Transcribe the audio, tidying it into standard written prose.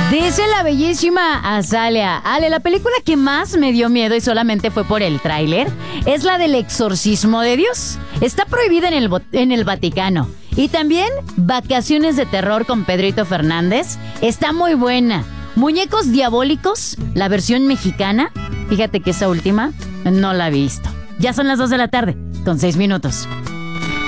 Dice la bellísima Azalea: Ale, la película que más me dio miedo y solamente fue por el tráiler es la del exorcismo de Dios. Está prohibida en el Vaticano. Y también Vacaciones de Terror con Pedrito Fernández. Está muy buena. Muñecos Diabólicos, la versión mexicana. Fíjate que esa última no la he visto. Ya son las 2 de la tarde, con 6 minutos.